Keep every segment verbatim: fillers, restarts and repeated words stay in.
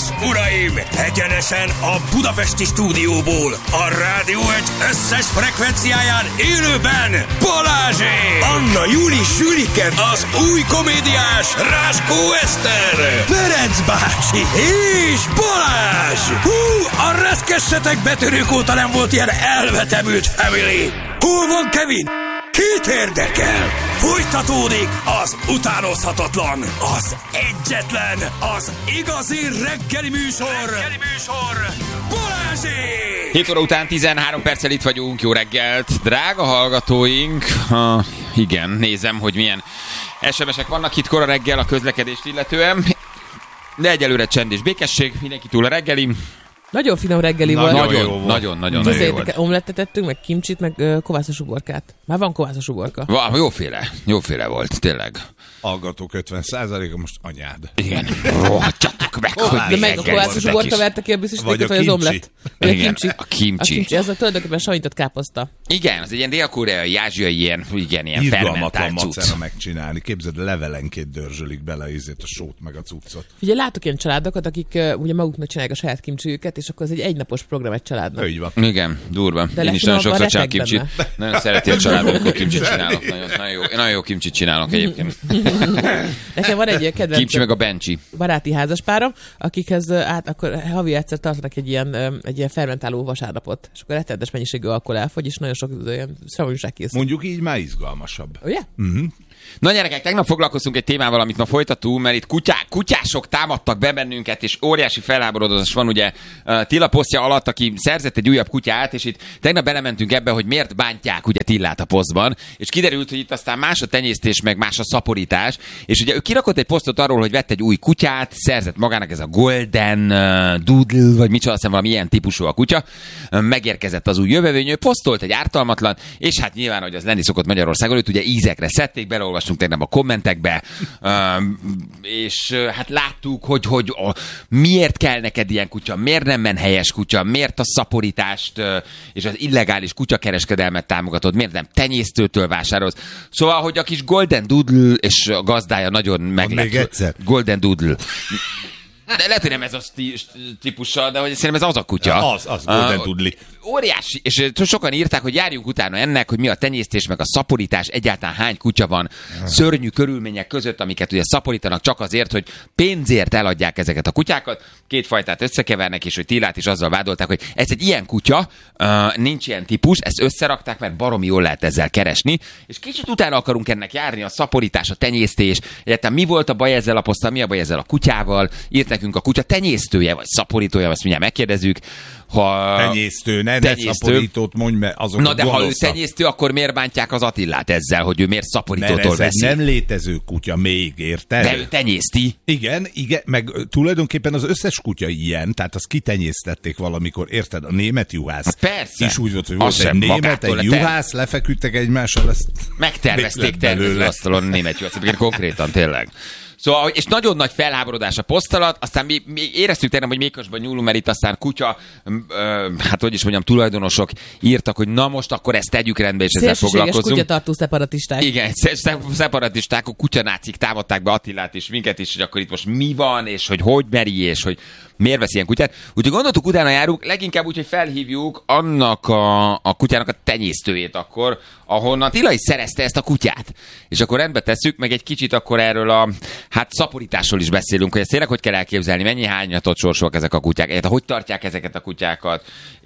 és uraim, egyenesen a budapesti stúdióból, a Rádió egy összes frekvenciáján élőben Balázsék! Anna Júli Sülike, az új komédiás Ráskó Eszter, Ferenc bácsi és Balázs! Hú, a reszkessetek betörők óta nem volt ilyen elvetemült family! Hol van Kevin? Kit érdekel? Folytatódik az utánozhatatlan, az egyetlen, az igazi reggeli műsor, reggeli műsor, Balázsék! hét óra után tizenhárom perccel itt vagyunk, jó reggelt, drága hallgatóink. Ha, igen, nézem, hogy milyen es em esek vannak itt kora reggel a közlekedést illetően, de egyelőre csend és békesség, mindenki túl a reggeli. Nagyon finom reggeli nagyon volt. Nagyon, nagyon, nagyon, nagyon, nagyon jó volt. Omlettet tettünk, meg kimcsit, meg uh, kovászos uborkát. Már van kovászos uborka. Va, jóféle, jóféle volt, tényleg. Hallgatók ötven százaléka most anyád. Igen, rohadjatok meg, hogy de meg a kovászos uborka verte ki a biztosítékot, vagy az omlett. Igen, a kimcsi. a kimcsi. A kimcsi, ez a tulajdonképpen savított káposzta. Igen, az egy ilyen dél-koreai, ázsiai, ilyen, igen, ilyen fermentált cucc. Macera megcsinálni. Képzeld, levelenként dörzsölik bele ízét, a sót meg a cuccot. Ugye látok ilyen családokat, akik uh, ugye maguknak csinálják a saját kimcsiüket, és akkor ez egy egynapos program egy családnak. Így van. Igen, durva. De én is nagyon sokszor csinálok kimcsit. Nagyon szereti a család, amikor kimcsit csinálok. Nagyon, nagyon, jó, nagyon jó kimcsit csinálok egyébként. Nekem van egy kedvenc kimcsi meg a bencsi. Baráti házaspárom, akikhez át, akkor havi egyszer tartanak egy ilyen, egy ilyen fermentáló vasárnapot, és akkor rettenetes mennyiségű alkohol elfogy, és nagyon sok ilyen szravanyúság készül. Mondjuk így már izgalmasabb. Ugye? Uh-huh. Na gyerekek, tegnap foglalkoztunk egy témával, amit ma folytatunk, mert itt kutyák, kutyások támadtak be bennünket, és óriási felháborodás van ugye uh, Tilla posztja alatt, aki szerzett egy újabb kutyát, és itt tegnap belementünk ebbe, hogy miért bántják ugye Tillát a posztban, és kiderült, hogy itt aztán más a tenyésztés, meg más a szaporítás, és ugye ő kirakott egy posztot arról, hogy vett egy új kutyát, szerzett magának ez a Golden uh, Doodle, vagy micsoda, azt hiszem valami ilyen típusú a kutya, uh, megérkezett az új jövevényő, posztolt egy ártalmatlan, és hát nyilván, hogy az lenni szokott Magyarországon, őt ugye ízekre szedték, beleolvastunk tegnap a kommentekbe, um, és uh, hát láttuk, hogy, hogy uh, miért kell neked ilyen kutya, miért nem men helyes kutya, miért a szaporítást uh, és az illegális kutyakereskedelmet támogatod, miért nem tenyésztőtől vásárolsz. Szóval, hogy a kis Golden Doodle és a gazdája nagyon meglep. Még egyszer. Golden Doodle. De lehet, hogy nem ez a típussal, de hogy szerintem ez az a kutya. Az, az Golden uh, Doodle. Óriási, és sokan írták, hogy járjunk utána ennek, hogy mi a tenyésztés, meg a szaporítás, egyáltalán hány kutya van szörnyű körülmények között, amiket ugye szaporítanak csak azért, hogy pénzért eladják ezeket a kutyákat. Két fajtát összekevernek, és hogy Tillát is azzal vádolták, hogy ez egy ilyen kutya, uh, nincs ilyen típus, ezt összerakták, mert baromi jól lehet ezzel keresni, és kicsit utána akarunk ennek járni, a szaporítás, a tenyésztés, egyáltalán mi volt a baj ezzel a poszttal, mi a baj ezzel a kutyával, írt nekünk a kutya tenyésztője, vagy szaporítója, azt mindjárt megkérdezzük. Ha tenyésztő, ne, ne szaporítót mondj, mert azok na de ha ő tenyésztő, akkor miért bántják az Attillát ezzel, hogy ő miért szaporítótól veszi? Nem létező kutya még, érted? De ő tenyészti. Igen, igen, meg tulajdonképpen az összes kutya ilyen, tehát azt kitenyésztették valamikor, érted? A német juhász. Hát persze. És úgy volt, hogy volt egy német, egy juhász, lefeküdtek egymással, ezt megtervezték tervező asztalon német juhász, konkrétan tényleg. Szóval, és nagyon nagy felháborodás a poszt alatt, aztán mi, mi éreztük tegnap, hogy mékosban nyúlunk, mert itt aztán kutya, ö, hát hogy is mondjam, tulajdonosok írtak, hogy na most akkor ezt tegyük rendbe, és ezzel foglalkozunk. Kutyatartó szeparatisták. Igen, szeparatisták, a kutyanácik támadták be Attilát és minket is, hogy akkor itt most mi van, és hogy hogy meri, és hogy miért vesz ilyen kutyát. Úgyhogy gondoltuk, utána járunk, leginkább úgy, hogy felhívjuk annak a, a kutyának a tenyésztőjét akkor, ahonnan Attila is szerezte ezt a kutyát. És akkor rendbe tesszük, meg egy kicsit akkor erről a hát szaporításról is beszélünk, hogy ezt tényleg hogy kell elképzelni, mennyi hányatot sorsolnak ezek a kutyák, egyáltalán hogy tartják ezeket a kutyákat,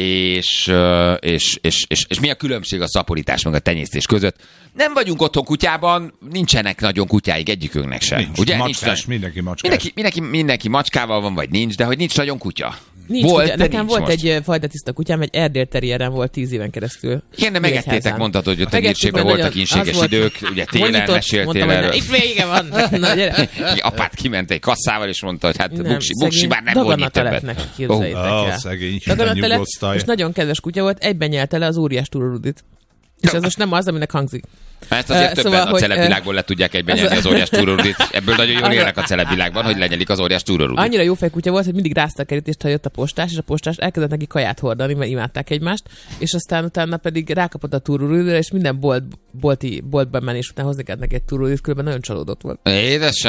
és, és, és, és, és mi a különbség a szaporítás meg a tenyésztés között. Nem vagyunk otthon kutyában, nincsenek nagyon kutyáig egyikünknek sem. Nincs, ugye? macskás, nincs, mindenki macskás. Mindenki, mindenki, mindenki macskával van, vagy nincs, de hogy nincs nagyon kutya. Nincs volt, kutya. Nekem nincs volt most. egy fajta tiszta kutyám, egy Erdél terrierem volt tíz éven keresztül. Igen, de megettétek, mondtad, hogy ott a nyírségben voltak ínséges idők, ugye télen meséltél erről. Itt vége van. Na, gyere. Apát kiment egy kasszával, és mondta, hogy hát buksi, buksi már nem volt itt többet. Neki, képzeljétek oh, el. Szegény, nyugodsztaj. És nagyon kedves kutya volt, egyben nyelte le az óriás túrorudit. És ez most nem az, aminek hangzik. Ezt azért uh, többen szóval, a celebvilágból le tudják egyben nyelni az óriás túrorudit. Ebből nagyon jól élnek a celebvilágban, hogy lenyelik az óriás túrorudit. Annyira jó fejkutya volt, hogy mindig rázta a kerítést, ha jött a postás, és a postás elkezdett neki kaját hordani, mert imádták egymást, és aztán utána pedig rákapott a túroruditra, és minden bolt, bolti, boltban menni, és utána hozni kellett neki egy túrorudit, különben nagyon csalódott volt. Édesem.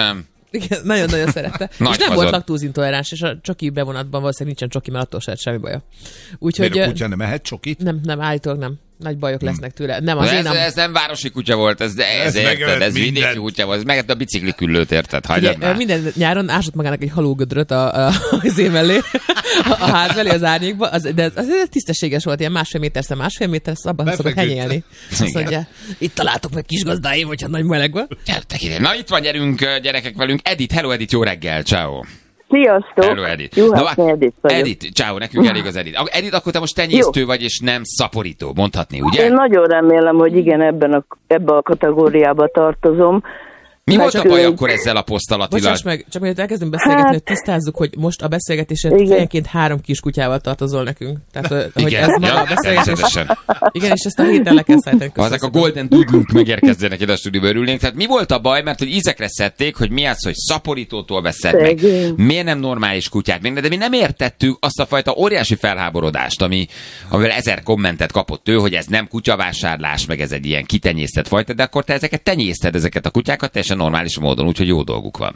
Igen, nagyon-nagyon szerette. És nem fazon. volt laktózintoleráns, és a csoki bevonatban valószínűleg nincsen csoki, mert attól se semmi baja. Úgyhogy Miért a kutya nem ehet csokit? Nem, nem, állítólag nem. Nagy bajok lesznek tőle. Nem, az az ez, én nem. ez nem városi kutya volt, ez, ez, ez érted, ez vidéki mindent. kutya volt, ez megett a bicikli küllőt, érted? Hagyjad Ugye, már. minden nyáron ásott magának egy halógödröt a, a, az én mellé, a, a ház mellé, az árnyékba, az, de az, az tisztességes volt, ilyen másfél métersze, másfél méter, abban szokott henyélni. Azt mondja, itt találtok meg kis gazdáim, hogyha nagy meleg van. Gyertek ide. Na itt van, gyerünk gyerekek velünk. Edith, hello Edith, jó reggel, ciao. Sziasztok! Hello Edith. Juhászné Edith vagyok. Edith, ciao, nekünk elég az Edith. Edith, akkor te most tenyésztő Jó. vagy, és nem szaporító, mondhatni, ugye? Én nagyon remélem, hogy igen, ebben a, ebbe a kategóriába tartozom. Mi volt csak a baj ő- akkor ezzel a posztalatival? Bocsáss meg, csak mielőtt elkezdünk beszélgetni, Hát- hogy tisztázzuk, hogy most a beszélgetésért Igen. fejenként három kis kutyával tartozol nekünk. Tehát, hogy Igen, ez maga ja, a beszélgetés. természetesen. Igen, és ezt a héten le kell szállítani. Ha ezek a Golden Doodle-k megérkezzenek ide a stúdióba, örülnénk. Tehát mi volt a baj? Mert hogy ízekre szedték, hogy mi az, hogy szaporítótól veszed meg. Szegény. Miért nem normális kutyák? De mi nem értettük azt a fajta óriási felháborodást, ami, amivel ezer kommentet kapott ő, hogy ez nem kutyavásárlás, meg ez egy ilyen kitenyésztett fajta, de akkor te ezeket tenyészted, ezeket a kutyákat teljesen normális módon, úgyhogy jó dolguk van.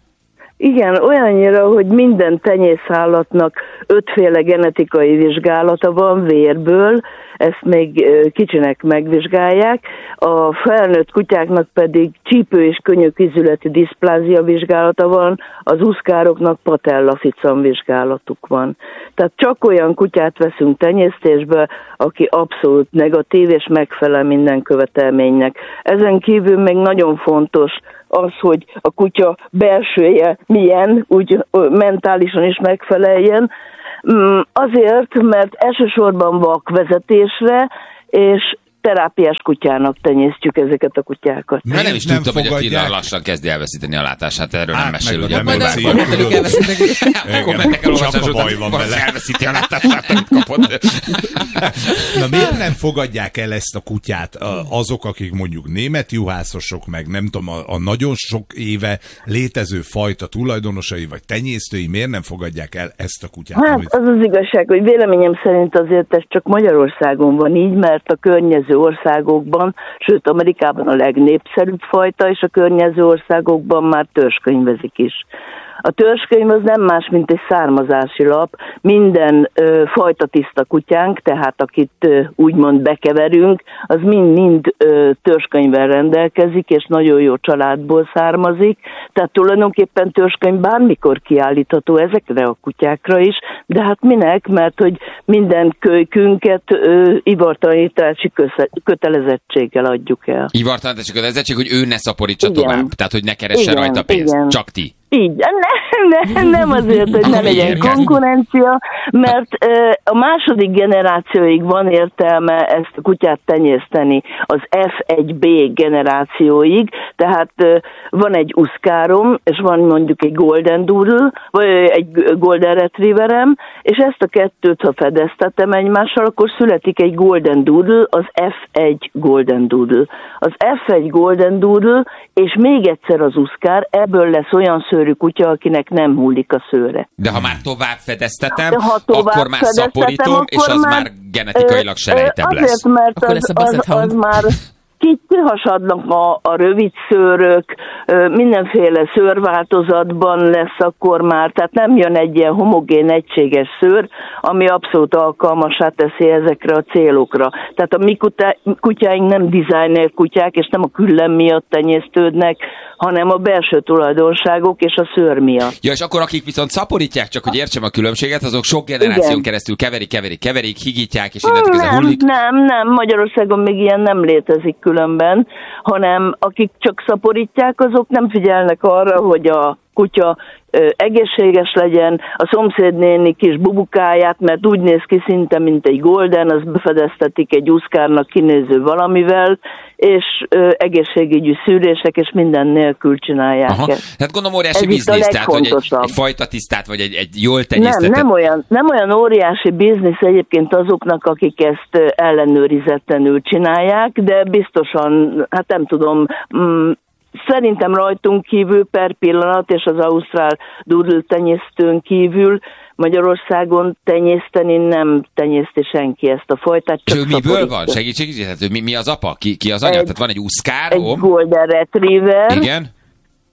Igen, olyannyira, hogy minden tenyészállatnak ötféle genetikai vizsgálata van vérből, ezt még ö, kicsinek megvizsgálják, a felnőtt kutyáknak pedig csípő- és könyökizületi diszplázia vizsgálata van, az uszkároknak patellaficam vizsgálatuk van. Tehát csak olyan kutyát veszünk tenyésztésbe, aki abszolút negatív és megfelel minden követelménynek. Ezen kívül még nagyon fontos az, hogy a kutya belsője milyen, úgy ö, mentálisan is megfeleljen. Mm, Azért, mert elsősorban vakvezetésre és terápiás kutyának tenyésztjük ezeket a kutyákat. Mert nem is nem tudtam, hogy a fogadják? Tina lassan kezdi elveszíteni a látását, erről Hát, nem mesél, meg ugye? a Majd demencia. a kommentelők elveszítek. A kommentekkel Csak olvasás a baj után van vele. elveszíti a látását, amit kapott. Na miért nem fogadják el ezt a kutyát a- azok, akik mondjuk német juhászosok, meg nem tudom, a, a nagyon sok éve létező fajta tulajdonosai, vagy tenyésztői, miért nem fogadják el ezt a kutyát? Hát amit- az az igazság, hogy véleményem szerint azért ez csak Magyarországon van így, mert a környező országokban, sőt Amerikában a legnépszerűbb fajta, és a környező országokban már törzskönyvezik is. A törzskönyv az nem más, mint egy származási lap. Minden ö, fajta tiszta kutyánk, tehát akit ö, úgymond bekeverünk, az mind-mind ö, törzskönyvvel rendelkezik, és nagyon jó családból származik. Tehát tulajdonképpen törzskönyv bármikor kiállítható ezekre a kutyákra is, de hát minek? Mert hogy minden kölykünket ö, ivartalanítási köze- kötelezettséggel adjuk el. Ivartalanítási kötelezettség, hogy ő ne szaporítsa Igen. tovább. Tehát, hogy ne keresse Igen, rajta pénzt. igen. Csak ti. Így, nem, nem, nem azért, hogy ne Akkor legyen miért? konkurencia, mert ö, a második generációig van értelme ezt a kutyát tenyészteni, az ef egy bé generációig, tehát ö, van egy uszkárom, és van mondjuk egy Golden Doodle, vagy egy Golden Retrieverem, és ezt a kettőt, ha fedeztetem egymással, akkor születik egy Golden Doodle, az ef egy Golden Doodle. Az ef egy Golden Doodle, és még egyszer az uszkár, ebből lesz olyan szőrű kutya, akinek nem hullik a szőre. De ha már tovább fedeztetem, De ha tovább akkor már fedeztetem, szaporítom, akkor és az már, már genetikailag ö, selejtebb ö, lesz. Azért, mert Akkor az, lesz a az, Basset az Hound. már ki- kihasadnak a, a rövid szőrök, ö, mindenféle szőrváltozatban lesz akkor már, tehát nem jön egy ilyen homogén, egységes szőr, ami abszolút alkalmassá teszi ezekre a célokra. Tehát a mi kutá- kutyáink nem designer kutyák, és nem a küllem miatt tenyésztődnek, hanem a belső tulajdonságok és a szőr miatt. Ja, és akkor akik viszont szaporítják, csak hogy értsem a különbséget, azok sok generáción Igen. keresztül keverik, keverik, keverik, higítják, és innentől kezdve Nem, hullik. nem, nem, Magyarországon még ilyen nem létezik különben, hanem akik csak szaporítják, azok nem figyelnek arra, hogy a kutya ö, egészséges legyen, a szomszédnéni kis bubukáját, mert úgy néz ki szinte, mint egy golden, az befedeztetik egy uszkárnak kinéző valamivel, és ö, egészségügyi szűrések, és minden nélkül csinálják Aha. ezt. Tehát gondolom óriási Ez itt a biznisz, tehát hogy egy, legfontosabb. egy fajta tisztát, vagy egy, egy jól Nem, tenyésztetett. nem olyan, nem olyan óriási biznisz egyébként azoknak, akik ezt ö, ellenőrizetlenül csinálják, de biztosan, hát nem tudom, mm, szerintem rajtunk kívül per pillanat, és az ausztrál doodle tenyésztőn kívül Magyarországon tenyészteni nem tenyészti senki ezt a fajtát. És Csak ő miből szaporítja. van? Segítség, tehát ő mi, mi az apa? Ki, ki az anya? Egy- Tehát van egy uszkár, Egy ó? Golden Retriever, Igen?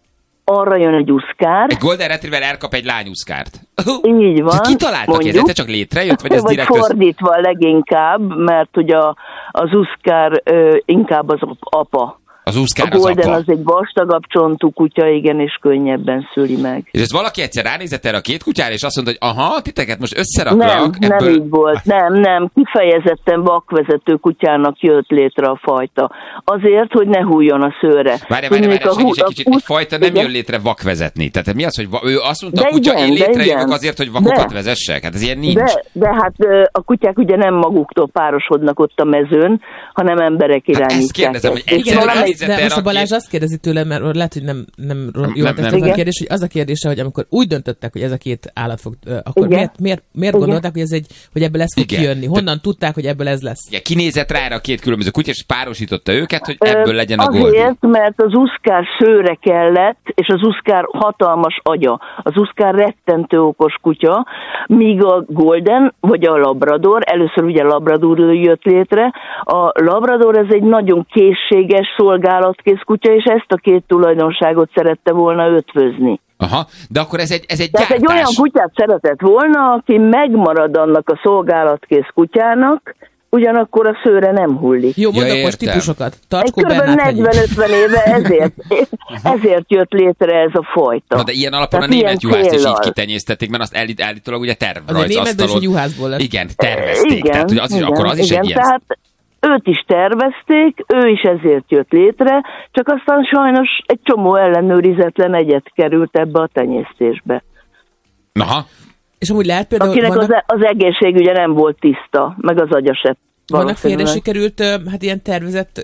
arra jön egy uszkár. Egy Golden Retriever elkap egy lányuszkárt. Így van. Ki találta ki? Ez csak létrejött? Vagy ez vagy direkt fordítva össz... leginkább, mert ugye a, az uszkár ö, inkább az apa. Az uszkár a Golden az apa. az egy vastagabb csontú kutya, igen, és könnyebben szüli meg. És ez valaki egyszer ránézett erre a két kutyára, és azt mondta, hogy aha, titeket most összeraklak. Nem, ebből... nem így volt, nem, nem. Kifejezetten vakvezető kutyának jött létre a fajta. Azért, hogy ne hújjon a szőre. Várj, várj, várj, segíts egy kicsit, egy fajta nem jön létre vakvezetni. Tehát mi az, hogy va... ő azt mondta, de a kutya, igen, én létrejövök igen. azért, hogy vakokat de, vezessek? Hát ez ilyen nincs. De, de hát a kutyák ugye nem maguktól párosodnak ott a mezőn, hanem emberek irányítják. Hát ezt kérdezem, hogy igen, egyszer de most a Balázs azt kérdezi tőlem, mert lehet, hogy nem, nem jól tettem a kérdés, hogy az a kérdése, hogy amikor úgy döntöttek, hogy ez a két állat fog, akkor igen. miért, miért, miért gondolták, hogy, ez egy, hogy ebből ez fog igen. kijönni? Honnan Te... tudták, hogy ebből ez lesz? Igen, kinézett rá erre a két különböző kutya, és párosította őket, hogy ebből Ö, legyen a Golden. Azért, mert az uszkár szőre kellett, és az uszkár hatalmas agya. Az uszkár rettentő okos kutya, míg a Golden, vagy a Labrador, először ugye Labrador jött létre, a Labrador ez egy nagyon készséges, szolgálatkész kutya, és ezt a két tulajdonságot szerette volna ötvözni. Aha, de akkor ez egy, ez egy Tehát gyártás. egy olyan kutyát szeretett volna, aki megmarad annak a szolgálatkész kutyának, ugyanakkor a szőre nem hullik. Jó, mondok ja, most típusokat. Tartskó kb. negyven-ötven éve ezért, ezért jött létre ez a fajta. Na de ilyen alapon tehát a német juhászt is így kitenyésztették, mert azt állít, állítólag ugye tervrajz asztalon. Juhászból lett. Igen, tervezték. Igen, tehát, az, is, igen, akkor az is igen, egy ilyen... Tehát őt is tervezték, ő is ezért jött létre, csak aztán sajnos egy csomó ellenőrizetlen egyet került ebbe a tenyésztésbe. Aha. És amúgy lehet például... Akinek vannak... az, az egészségügye nem volt tiszta, meg az agya se. Vannak félre sikerült, hát ilyen tervezett